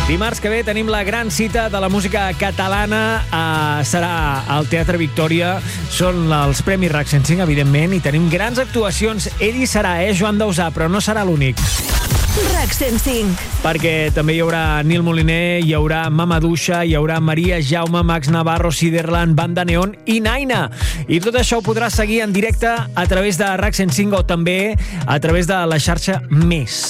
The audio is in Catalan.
Dimarts que ve tenim la gran cita de la música catalana. Serà al Teatre Victòria. Són els Premis RAC 105, evidentment, i tenim grans actuacions. Ell hi serà, Joan Dausà, però no serà l'únic. RAC 105. Perquè també hi haurà Nil Moliner, hi haurà Mamaduixa, hi haurà Maria Jaume, Max Navarro, Siderland, Banda Neon i Naina. I tot això ho podràs seguir en directe a través de RAC 105 o també a través de la xarxa Més.